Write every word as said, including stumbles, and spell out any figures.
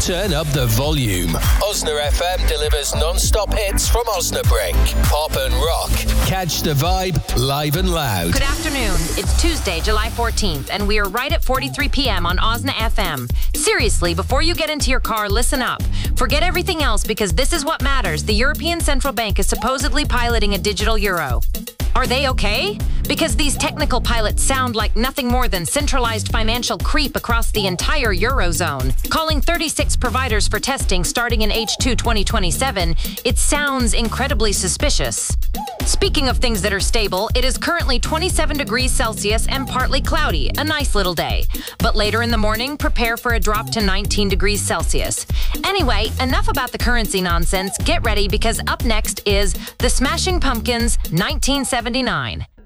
Turn up the volume. Osna F M delivers non-stop hits from Osnabrück. Pop and rock. Catch the vibe live and loud. Good afternoon. It's Tuesday, July fourteenth, and we are right at forty-three p.m. on Osna F M. Seriously, before you get into your car, listen up. Forget everything else because this is what matters. The European Central Bank is supposedly piloting a digital euro. Are they okay? Because these technical pilots sound like nothing more than centralized financial creep across the entire Eurozone. Calling thirty-six providers for testing starting in H two twenty twenty-seven, it sounds incredibly suspicious. Speaking of things that are stable, it is currently twenty-seven degrees Celsius and partly cloudy, a nice little day. But later in the morning, prepare for a drop to nineteen degrees Celsius. Anyway, enough about the currency nonsense. Get ready because up next is The Smashing Pumpkins nineteen seventy-nine.